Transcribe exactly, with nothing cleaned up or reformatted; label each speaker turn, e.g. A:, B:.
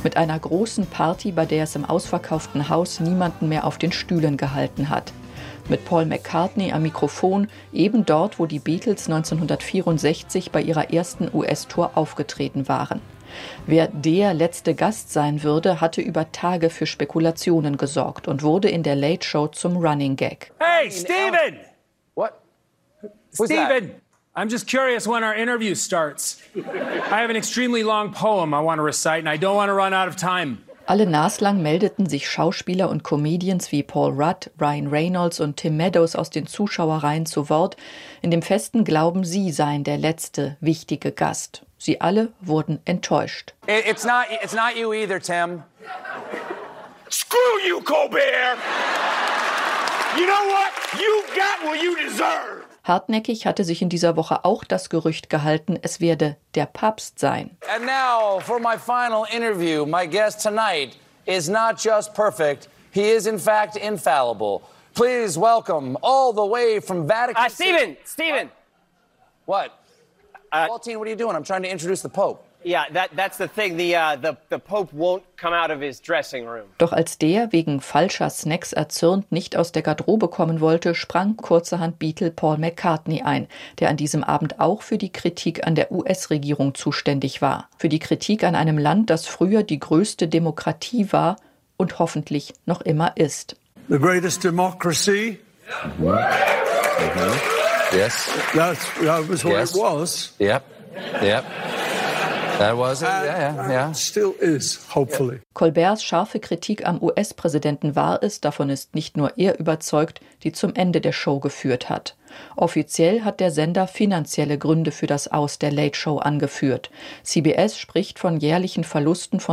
A: Mit einer großen Party, bei der es im ausverkauften Haus niemanden mehr auf den Stühlen gehalten hat. Mit Paul McCartney am Mikrofon, eben dort, wo die Beatles neunzehnhundertvierundsechzig bei ihrer ersten U S-Tour aufgetreten waren. Wer der letzte Gast sein würde, hatte über Tage für Spekulationen gesorgt und wurde in der Late Show zum Running Gag.
B: Hey, Stephen!
C: What?
B: Stephen! I'm just curious when our interview starts. I have an extremely long poem I want to recite and I don't want to run out of time.
A: Alle naslang meldeten sich Schauspieler und Comedians wie Paul Rudd, Ryan Reynolds und Tim Meadows aus den Zuschauerreihen zu Wort, in dem festen Glauben, sie seien der letzte wichtige Gast. Sie alle wurden enttäuscht.
C: It's not, it's not you either, Tim.
D: Screw you, Colbert! You know what? You got what you deserve!
A: Hartnäckig hatte sich in dieser Woche auch das Gerücht gehalten, es werde der Papst sein.
C: And now for my final interview. My guest tonight is not just perfect, he is in fact infallible. Please welcome all the way from Vatican
E: Uh, Stephen, Stephen.
C: What?
E: Uh,
C: Waltine, what are you doing? I'm trying to introduce the Pope.
E: Yeah, that, that's the thing. The, uh, the, the Pope won't come out of his dressing room.
A: Doch als der wegen falscher Snacks erzürnt nicht aus der Garderobe kommen wollte, sprang kurzerhand Beatle Paul McCartney ein, der an diesem Abend auch für die Kritik an der U S-Regierung zuständig war. Für die Kritik an einem Land, das früher die größte Demokratie war und hoffentlich noch immer ist.
F: The greatest democracy.
C: Mm-hmm. Mm-hmm. Yes.
F: That's, that was what
C: yes.
F: it was.
C: Yep. Yep. That was it. Yeah, yeah, yeah.
F: Still is, hopefully.
A: Colberts scharfe Kritik am U S-Präsidenten war es, davon ist nicht nur er überzeugt, die zum Ende der Show geführt hat. Offiziell hat der Sender finanzielle Gründe für das Aus der Late Show angeführt. C B S spricht von jährlichen Verlusten von